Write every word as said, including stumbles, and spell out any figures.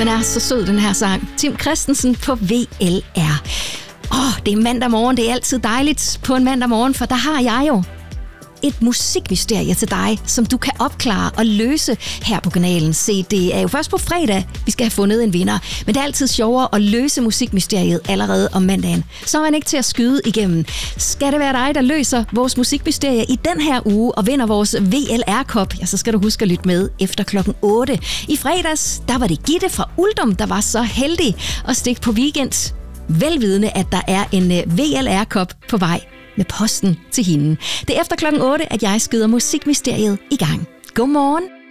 Den er så sød, den her sang. Tim Christensen på V L R. Åh, oh, det er mandag morgen. Det er altid dejligt på en mandag morgen, for der har jeg jo et musikmysterie til dig, som du kan opklare og løse her på kanalen. Se, det er jo først på fredag, vi skal have fundet en vinder. Men det er altid sjovere at løse musikmysteriet allerede om mandagen. Så er man ikke til at skyde igennem. Skal det være dig, der løser vores musikmysterie i den her uge og vinder vores V L R-kop, ja, så skal du huske at lytte med efter klokken otte. I fredags, der var det Gitte fra Uldum, der var så heldig at stikke på weekend. Velvidende, at der er en V L R-kop på vej med posten til hende. Det er efter klokken otte, at jeg skyder musikmysteriet i gang. Godmorgen.